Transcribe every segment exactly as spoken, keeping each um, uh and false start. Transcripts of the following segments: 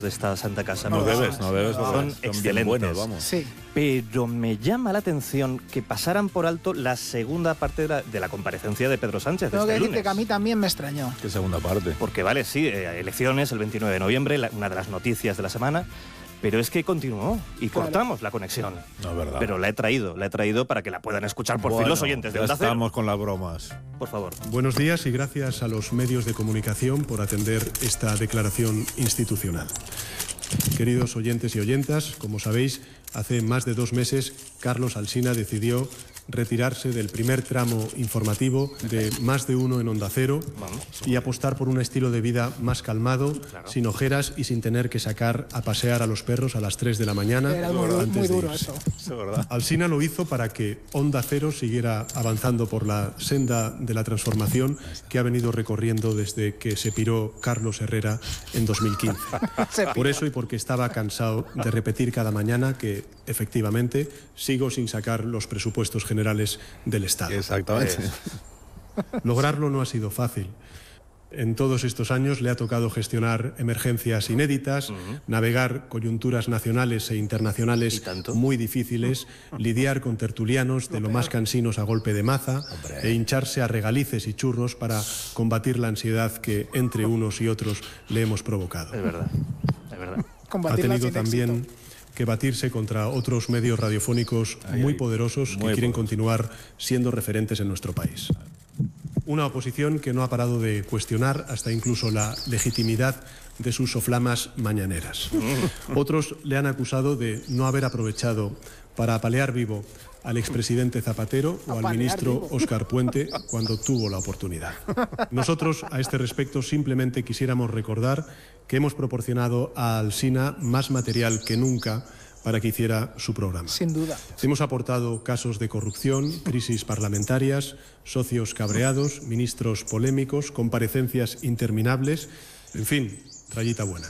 de esta Santa Casa. No debes, no debes. Son excelentes. Buenos, vamos. Sí. Pero me llama la atención que pasaran por alto la segunda parte de la, de la comparecencia de Pedro Sánchez. Tengo este que decirte lunes. que a mí también me extrañó. ¿Qué segunda parte? Porque vale, sí, eh, elecciones el veintinueve de noviembre, la, una de las noticias de la semana, pero es que continuó y Claro. cortamos la conexión. No es verdad. Pero la he traído, la he traído para que la puedan escuchar por fin Bueno, los oyentes de ya Onda Cero. estamos con las bromas. Por favor. Buenos días y gracias a los medios de comunicación por atender esta declaración institucional. Queridos oyentes y oyentas, como sabéis, hace más de dos meses Carlos Alsina decidió retirarse del primer tramo informativo de Más de Uno en Onda Cero y apostar por un estilo de vida más calmado, Claro. sin ojeras y sin tener que sacar a pasear a los perros a las tres de la mañana. Era muy, antes muy de duro irse. eso. Es verdad. Alsina lo hizo para que Onda Cero siguiera avanzando por la senda de la transformación que ha venido recorriendo desde que se piró Carlos Herrera en dos mil quince. Se Por eso y porque estaba cansado de repetir cada mañana que, efectivamente, sigo sin sacar los presupuestos generales del Estado. Exactamente. Lograrlo no ha sido fácil. En todos estos años le ha tocado gestionar emergencias inéditas, uh-huh. navegar coyunturas nacionales e internacionales muy difíciles, lidiar con tertulianos de lo más cansinos a golpe de maza Hombre. e hincharse a regalices y churros para combatir la ansiedad que entre unos y otros le hemos provocado. Es verdad, es verdad. Ha tenido también que batirse contra otros medios radiofónicos ay, muy ay, poderosos muy que quieren poderoso. continuar siendo referentes en nuestro país. Una oposición que no ha parado de cuestionar hasta incluso la legitimidad de sus soflamas mañaneras. Otros le han acusado de no haber aprovechado para apalear vivo al expresidente Zapatero o al ministro Óscar Puente cuando tuvo la oportunidad. Nosotros, a este respecto, simplemente quisiéramos recordar que hemos proporcionado a Alsina más material que nunca para que hiciera su programa. Sin duda. Hemos aportado casos de corrupción, crisis parlamentarias, socios cabreados, ministros polémicos, comparecencias interminables, en fin, rayita buena.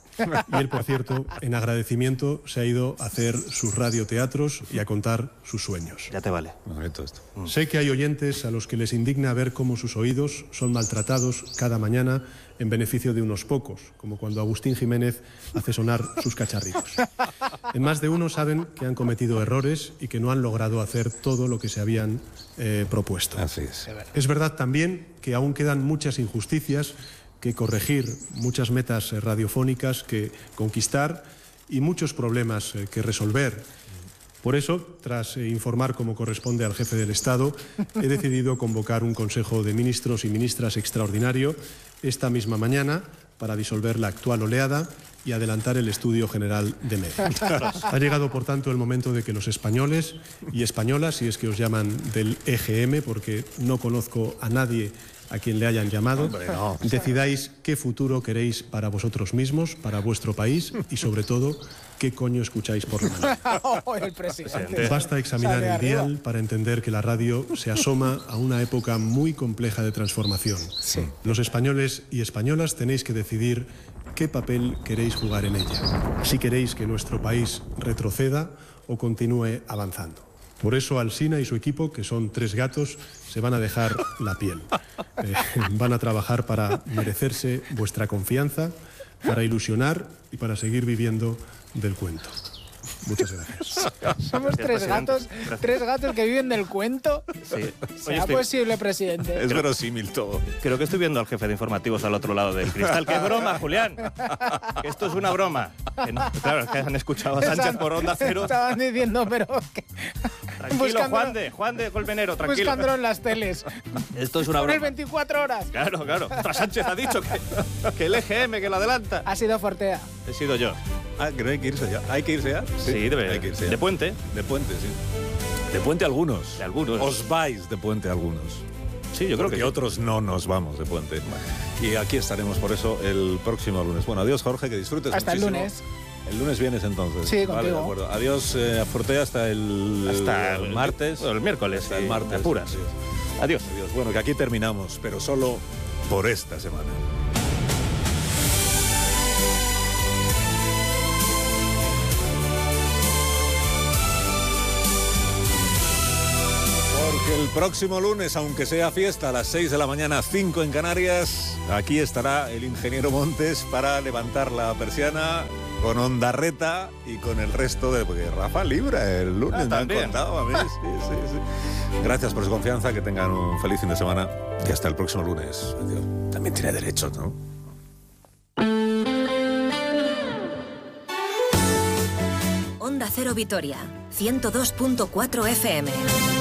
Y él, por cierto, en agradecimiento se ha ido a hacer sus radioteatros y a contar sus sueños. Ya te vale. Bonito esto. Mm. Sé que hay oyentes a los que les indigna ver cómo sus oídos son maltratados cada mañana en beneficio de unos pocos, como cuando Agustín Jiménez hace sonar sus cacharritos. En más de uno saben que han cometido errores y que no han logrado hacer todo lo que se habían eh, propuesto. Así es. Es verdad también que aún quedan muchas injusticias que corregir, muchas metas radiofónicas que conquistar y muchos problemas que resolver. Por eso, tras informar como corresponde al jefe del Estado, he decidido convocar un Consejo de Ministros y Ministras extraordinario esta misma mañana para disolver la actual oleada y adelantar el estudio general de medios. Ha llegado, por tanto, el momento de que los españoles y españolas, si es que os llaman del E G M, porque no conozco a nadie a quien le hayan llamado, Hombre, no. decidáis qué futuro queréis para vosotros mismos, para vuestro país y, sobre todo, qué coño escucháis por la mañana. Oh, el presidente. Basta examinar el dial para entender que la radio se asoma a una época muy compleja de transformación. Sí. Los españoles y españolas tenéis que decidir qué papel queréis jugar en ella. Si queréis que nuestro país retroceda o continúe avanzando. Por eso Alsina y su equipo, que son tres gatos, se van a dejar la piel. Eh, van a trabajar para merecerse vuestra confianza, para ilusionar y para seguir viviendo del cuento. Muchas gracias. Somos tres gatos, tres gatos que viven del cuento. Sí. ¿Será estoy... posible, presidente? Es verosímil todo. Creo que estoy viendo al jefe de informativos al otro lado del cristal. ¡Qué broma, Julián! Que esto es una broma. Que no, claro, es que han escuchado a Sánchez por Onda Cero. Estaban diciendo, pero... Que... Tranquilo, buscándolo, Juan de, Juan de Colmenero, tranquilo. Buscándolo en las teles. Esto es una broma. Por el veinticuatro horas. Claro, claro. Tras Sánchez ha dicho que, que el E G M, que lo adelanta. Ha sido Fortea. He sido yo. Ah, que no hay que irse ya. ¿Hay que irse ya? Sí, sí debe. Hay que irse ya. De puente. De puente, sí. De puente algunos. De algunos. Os vais de puente algunos. Sí, yo creo Porque que sí. otros no nos vamos de puente. Y aquí estaremos por eso el próximo lunes. Bueno, adiós, Jorge, que disfrutes hasta muchísimo. el lunes. El lunes vienes entonces. Sí, vale, contigo. de acuerdo. Adiós, eh, Fortea, hasta el, hasta el, el martes. El, el miércoles. Hasta el martes. Apuras. Adiós. Adiós. Adiós. Bueno, que aquí terminamos, pero solo por esta semana. Porque el próximo lunes, aunque sea fiesta, a las seis de la mañana, cinco en Canarias, aquí estará el ingeniero Montes para levantar la persiana con Ondarreta y con el resto de... Porque Rafa libra el lunes, ah, me han contado a mí. Sí, sí, sí. Gracias por su confianza, que tengan un feliz fin de semana y hasta el próximo lunes. También tiene derecho, ¿no? Onda Cero Vitoria, ciento dos punto cuatro F M.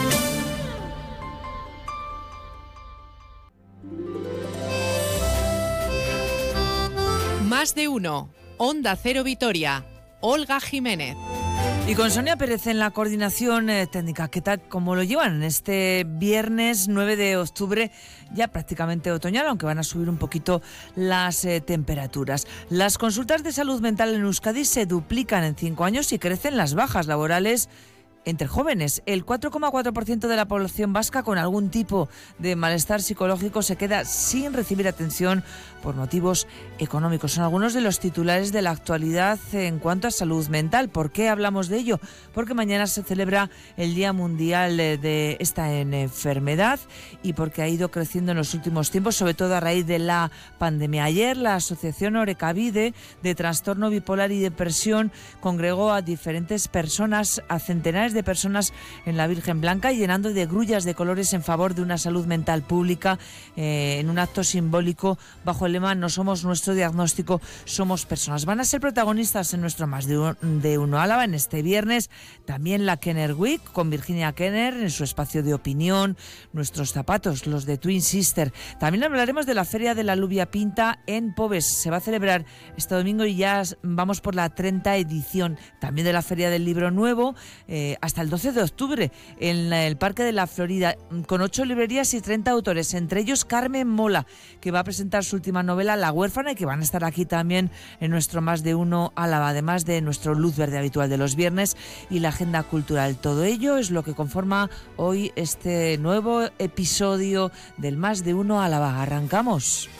Más de uno. Onda Cero Vitoria. Olga Jiménez. Y con Sonia Pérez en la coordinación eh, técnica. ¿Qué tal? ¿Cómo lo llevan este viernes nueve de octubre? Ya prácticamente otoñal, aunque van a subir un poquito las eh, temperaturas. Las consultas de salud mental en Euskadi se duplican en cinco años y crecen las bajas laborales entre jóvenes. El cuatro coma cuatro por ciento de la población vasca con algún tipo de malestar psicológico se queda sin recibir atención por motivos económicos. Son algunos de los titulares de la actualidad en cuanto a salud mental. ¿Por qué hablamos de ello? Porque mañana se celebra el Día Mundial de esta enfermedad y porque ha ido creciendo en los últimos tiempos, sobre todo a raíz de la pandemia. Ayer la Asociación Orekabide de Trastorno Bipolar y Depresión congregó a diferentes personas, a centenares de personas en la Virgen Blanca, llenando de grullas de colores en favor de una salud mental pública eh, en un acto simbólico bajo el lema "No somos nuestro diagnóstico, somos personas". Van a ser protagonistas en nuestro Más de, un, de Uno Álava en este viernes también la Kenner Week con Virginia Kenner en su espacio de opinión, nuestros zapatos, los de Twin Sister. También hablaremos de la Feria de la Lluvia Pinta en Pobes. Se va a celebrar este domingo y ya vamos por la treinta edición. También de la Feria del Libro Nuevo eh, hasta el doce de octubre en el Parque de la Florida, con ocho librerías y treinta autores, entre ellos Carmen Mola, que va a presentar su última novela La huérfana y que van a estar aquí también en nuestro Más de Uno Álava, además de nuestro Luz Verde habitual de los viernes y la agenda cultural. Todo ello es lo que conforma hoy este nuevo episodio del Más de Uno Álava. Arrancamos.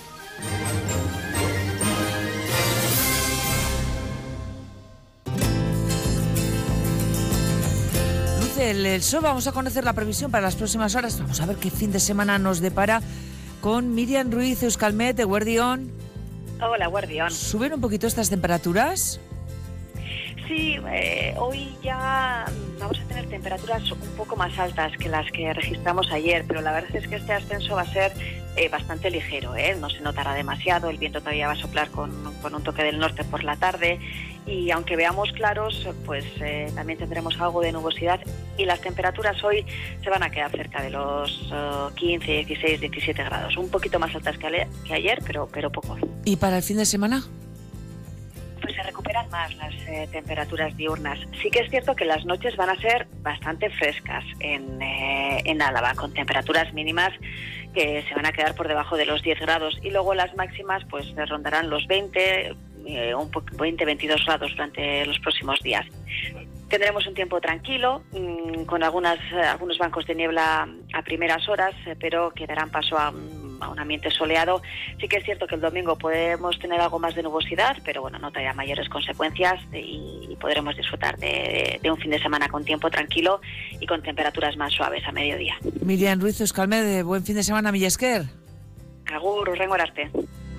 El, el sol, vamos a conocer la previsión para las próximas horas. Vamos a ver qué fin de semana nos depara con Miriam Ruiz, Euskalmet, de Guardión. Hola, Guardión. ¿Suben un poquito estas temperaturas? Sí, eh, hoy ya vamos a tener temperaturas un poco más altas que las que registramos ayer, pero la verdad es que este ascenso va a ser eh, bastante ligero, ¿eh? No se notará demasiado, el viento todavía va a soplar con, con un toque del norte por la tarde y aunque veamos claros, pues eh, también tendremos algo de nubosidad y las temperaturas hoy se van a quedar cerca de los uh, quince, dieciséis, diecisiete grados, un poquito más altas que, ale- que ayer, pero, pero poco. ¿Y para el fin de semana? Pues se recuperan más las eh, temperaturas diurnas. Sí que es cierto que las noches van a ser bastante frescas en, eh, en Álava, con temperaturas mínimas que se van a quedar por debajo de los diez grados y luego las máximas pues rondarán los veinte, eh, un po- veinte, veintidós grados durante los próximos días. Tendremos un tiempo tranquilo, mmm, con algunas eh, algunos bancos de niebla a primeras horas, eh, pero que darán paso a, a un ambiente soleado. Sí que es cierto que el domingo podemos tener algo más de nubosidad, pero bueno, no traerá mayores consecuencias de, y podremos disfrutar de, de un fin de semana con tiempo tranquilo y con temperaturas más suaves a mediodía. Miriam Ruiz, Euskalmet, de buen fin de semana, Mila esker. Agur, urrengo arte.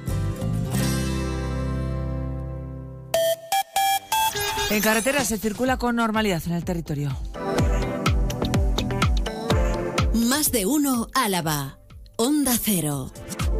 En carretera se circula con normalidad en el territorio. Más de Uno Álava. Onda Cero.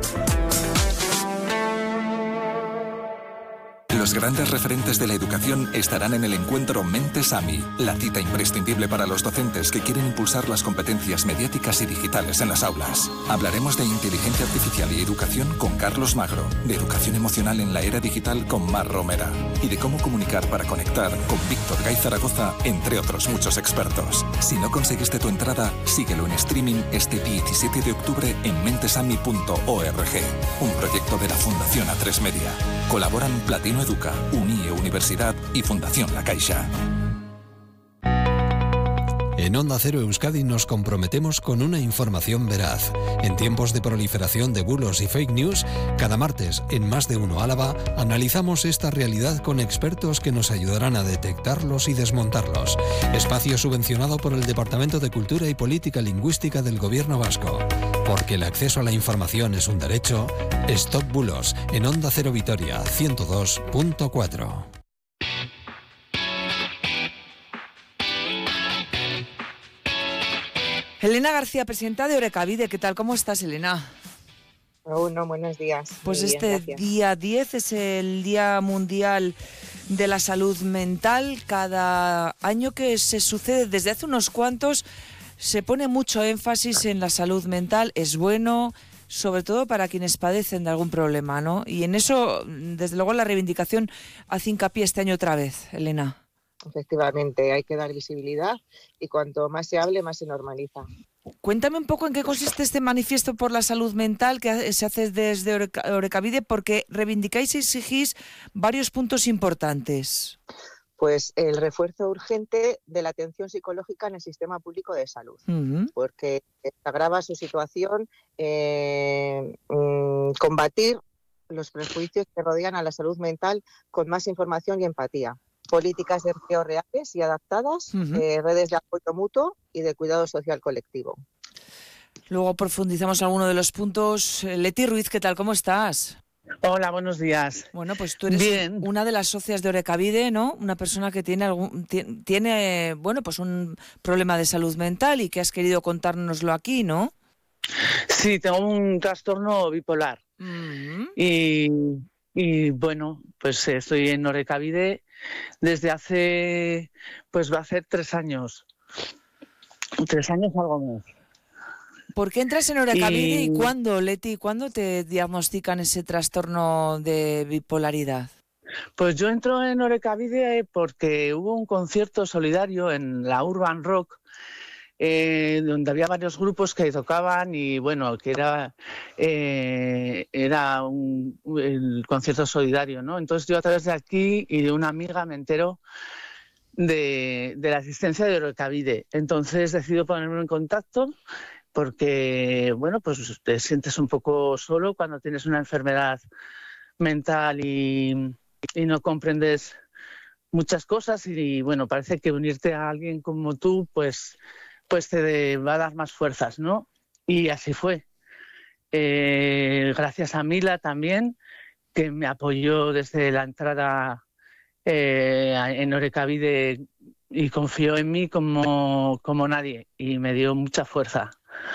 Los grandes referentes de la educación estarán en el encuentro Mentes AMI, la cita imprescindible para los docentes que quieren impulsar las competencias mediáticas y digitales en las aulas. Hablaremos de inteligencia artificial y educación con Carlos Magro, de educación emocional en la era digital con Mar Romera y de cómo comunicar para conectar con Víctor Gay Zaragoza, entre otros muchos expertos. Si no conseguiste tu entrada, síguelo en streaming este diecisiete de octubre en mentesami punto org, un proyecto de la Fundación A tres Media. Colaboran Platino Educa, Unie Universidad y Fundación La Caixa. En Onda Cero Euskadi nos comprometemos con una información veraz. En tiempos de proliferación de bulos y fake news, cada martes en Más de Uno Álava analizamos esta realidad con expertos que nos ayudarán a detectarlos y desmontarlos. Espacio subvencionado por el Departamento de Cultura y Política Lingüística del Gobierno Vasco. Porque el acceso a la información es un derecho. Stop Bulos en Onda Cero Vitoria ciento dos punto cuatro. Elena García, presidenta de Orekabide. ¿Qué tal? ¿Cómo estás, Elena? Bueno, buenos días. Pues Muy este bien, gracias. día diez es el Día Mundial de la Salud Mental. Cada año que se sucede, desde hace unos cuantos, se pone mucho énfasis en la salud mental. Es bueno, sobre todo para quienes padecen de algún problema, ¿no? Y en eso, desde luego, la reivindicación hace hincapié este año otra vez, Elena. Efectivamente, hay que dar visibilidad y cuanto más se hable, más se normaliza. Cuéntame un poco en qué consiste este manifiesto por la salud mental que se hace desde Orekabide, porque reivindicáis y exigís varios puntos importantes. Pues el refuerzo urgente de la atención psicológica en el sistema público de salud, uh-huh. porque agrava su situación, eh, mm, combatir los prejuicios que rodean a la salud mental con más información y empatía. Políticas de empleo reales y adaptadas, uh-huh. eh, redes de apoyo mutuo y de cuidado social colectivo. Luego profundizamos alguno de los puntos. Leti Ruiz, ¿qué tal? ¿Cómo estás? Hola, buenos días. Bueno, pues tú eres Bien. Una de las socias de Orekabide, ¿no? Una persona que tiene algún tiene, bueno, pues un problema de salud mental y que has querido contárnoslo aquí, ¿no? Sí, tengo un trastorno bipolar. Uh-huh. Y, y bueno, pues estoy en Orekabide desde hace, pues va a ser tres años. Tres años algo más. ¿Por qué entras en Orekabide y, y cuándo, Leti, cuándo te diagnostican ese trastorno de bipolaridad? Pues yo entro en Orekabide porque hubo un concierto solidario en la Urban Rock, eh, donde había varios grupos que tocaban y bueno, que era, eh, era un, el concierto solidario, ¿no? Entonces yo a través de aquí y de una amiga me entero de, de la existencia de Orekabide. Entonces decido ponerme en contacto porque, bueno, pues te sientes un poco solo cuando tienes una enfermedad mental y, y no comprendes muchas cosas y, bueno, parece que unirte a alguien como tú, pues, pues te va a dar más fuerzas, ¿no? Y así fue. Eh, gracias a Mila también, que me apoyó desde la entrada eh, en Orekabide y confió en mí como, como nadie y me dio mucha fuerza.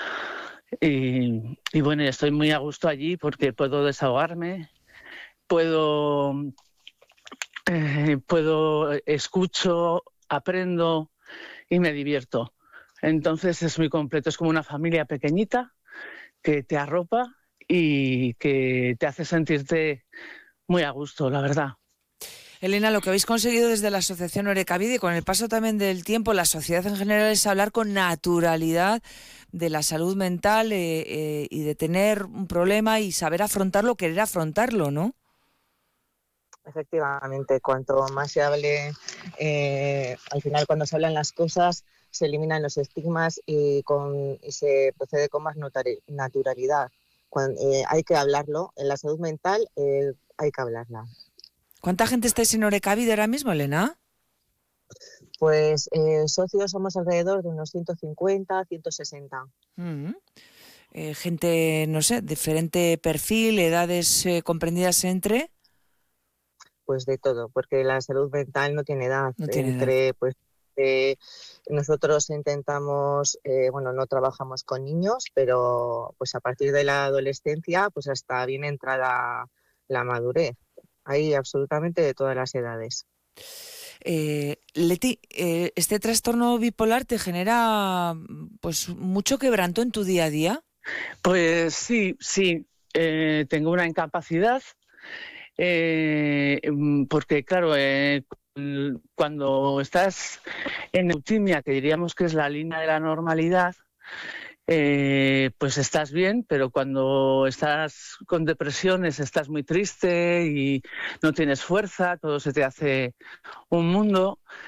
Y, y bueno, estoy muy a gusto allí porque puedo desahogarme, puedo, eh, puedo escucho, aprendo y me divierto. Entonces es muy completo, es como una familia pequeñita que te arropa y que te hace sentirte muy a gusto, la verdad. Elena, lo que habéis conseguido desde la Asociación Orekabide, con el paso también del tiempo, la sociedad en general, es hablar con naturalidad de la salud mental eh, eh, y de tener un problema y saber afrontarlo, querer afrontarlo, ¿no? Efectivamente, cuanto más se hable, eh, al final cuando se hablan las cosas, se eliminan los estigmas y, con, y se procede con más naturalidad. Cuando, eh, hay que hablarlo, en la salud mental eh, hay que hablarla. ¿Cuánta gente estáis en Orekabide ahora mismo, Elena? Pues eh, socios somos alrededor de unos ciento cincuenta, ciento sesenta. Uh-huh. Eh, gente, no sé, diferente perfil, edades eh, comprendidas entre... Pues de todo, porque la salud mental no tiene edad. No tiene entre, edad. Pues, eh, nosotros intentamos, eh, bueno, no trabajamos con niños, pero pues a partir de la adolescencia, pues hasta bien entrada la madurez. Hay absolutamente de todas las edades. Eh, Leti, eh, ¿este trastorno bipolar te genera pues mucho quebranto en tu día a día? Pues sí, sí. Eh, tengo una incapacidad eh, porque, claro, eh, cuando estás en eutimia, que diríamos que es la línea de la normalidad, Eh, pues estás bien, pero cuando estás con depresiones estás muy triste y no tienes fuerza, todo se te hace un mundo.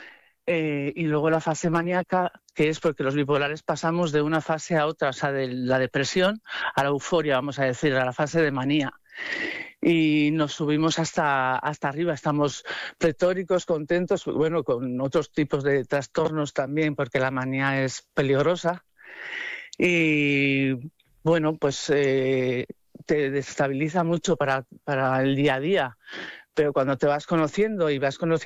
Eh, y luego la fase maníaca, que es porque los bipolares pasamos de una fase a otra, o sea, de la depresión a la euforia, vamos a decir, a la fase de manía. Y nos subimos hasta, hasta arriba, estamos pletóricos, contentos, bueno, con otros tipos de trastornos también, porque la manía es peligrosa. Y bueno, pues eh, te desestabiliza mucho para, para el día a día, pero cuando te vas conociendo y vas conociendo